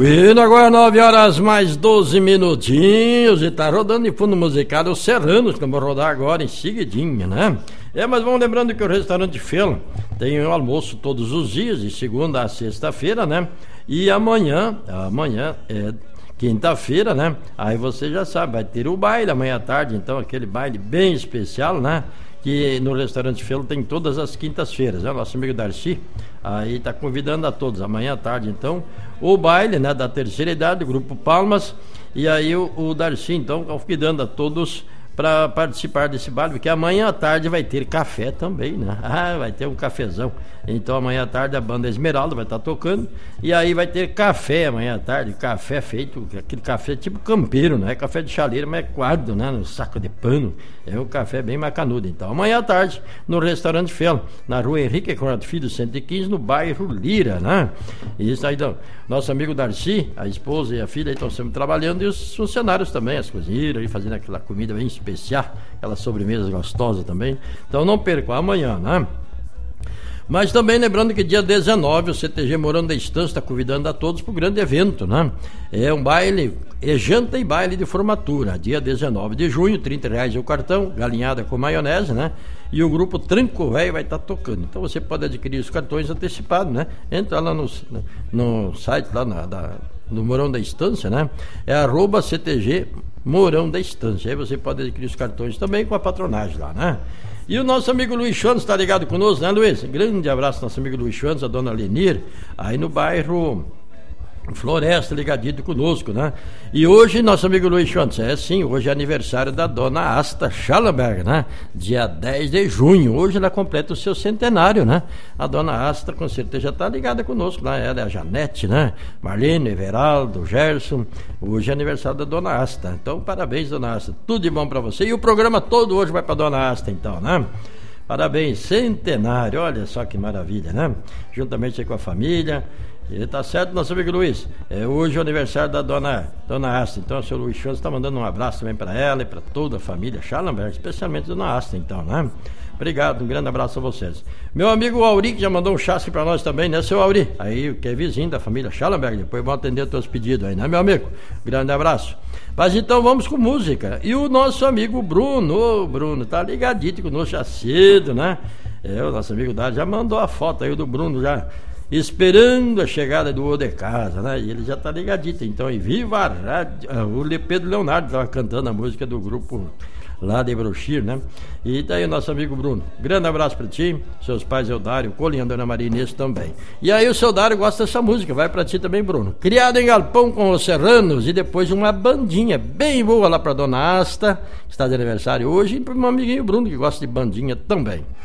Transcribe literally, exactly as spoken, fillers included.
Indo agora nove horas mais doze minutinhos e tá rodando de fundo musical os Serranos, que eu vou rodar agora em seguidinha, né? É, mas vamos lembrando que o restaurante Felo tem o almoço todos os dias, de segunda a sexta-feira, né? E amanhã, amanhã é quinta-feira, né? Aí você já sabe, vai ter o baile amanhã à tarde, então aquele baile bem especial, né? Que no restaurante Felo tem todas as quintas-feiras, né? Nosso amigo Darcy aí tá convidando a todos, amanhã à tarde então, o baile, né, da terceira idade, do Grupo Palmas, e aí o, o Darcy então convidando a todos para participar desse baile, porque amanhã à tarde vai ter café também, né? Ah, vai ter um cafezão. Então amanhã à tarde a banda Esmeralda vai estar tocando, e aí vai ter café amanhã à tarde, café feito, aquele café tipo campeiro, não é café de chaleira, mas é coado, né, no saco de pano. É um café bem macanudo. Então amanhã à tarde no restaurante Felo, na rua Henrique Conrado Filho cento e quinze, no bairro Lira, né? Isso aí, então, nosso amigo Darcy, a esposa e a filha estão sempre trabalhando, e os funcionários também, as cozinheiras aí fazendo aquela comida bem especial, aquela sobremesa gostosa também. Então não percam amanhã, né? Mas também lembrando que dia dezenove o C T G Morando da Estância está convidando a todos para o grande evento, né? É um baile, é janta e baile de formatura, dia dezenove de junho, trinta reais o cartão, galinhada com maionese, né? E o grupo Tranco Velho vai estar tocando. Então você pode adquirir os cartões antecipados, né? Entra lá no, no site lá na, da, do Morão da Estância, né? É arroba C T G Morão da Estância. Aí você pode adquirir os cartões também com a patronagem lá, né? E o nosso amigo Luiz Schwanz está ligado conosco, né, Luiz? Grande abraço nosso amigo Luiz Schwanz, a dona Lenir, aí no bairro Floresta, ligadito conosco, né? E hoje, nosso amigo Luiz Schwanz, é sim, hoje é aniversário da dona Asta Schallenberg, né? Dia dez de junho, hoje ela completa o seu centenário, né? A dona Asta com certeza já está ligada conosco, né? Ela é a Janete, né? Marlene, Everaldo, Gerson, hoje é aniversário da dona Asta. Então, parabéns, dona Asta, tudo de bom para você. E o programa todo hoje vai para dona Asta, então, né? Parabéns, centenário, olha só que maravilha, né? Juntamente com a família. E tá certo, nosso amigo Luiz. É hoje o aniversário da dona, dona Asta. Então, o seu Luiz Schwanz está mandando um abraço também para ela e para toda a família Schallenberg, especialmente a dona Asta, então, né? Obrigado, um grande abraço a vocês. Meu amigo Auri, que já mandou um chasque para nós também, né, seu Auri? Aí, que é vizinho da família Schallenberg, depois vão atender os teus pedidos aí, né, meu amigo? Grande abraço. Mas então vamos com música. E o nosso amigo Bruno, ô Bruno, tá ligadito conosco já cedo, né? É, o nosso amigo Dário já mandou a foto aí do Bruno já esperando a chegada do O de Casa, né? E ele já tá ligadito. Então, e viva a rádio. O Pedro Leonardo estava cantando a música do grupo lá de Brochir, né? E daí o nosso amigo Bruno. Grande abraço pra ti, seus pais Eudário, Colinha, Dona Maria Inês também. E aí o seu Dário gosta dessa música, vai pra ti também, Bruno. Criado em Galpão com os Serranos, e depois uma bandinha bem boa lá pra dona Asta, que está de aniversário hoje, e pro meu amiguinho Bruno, que gosta de bandinha também.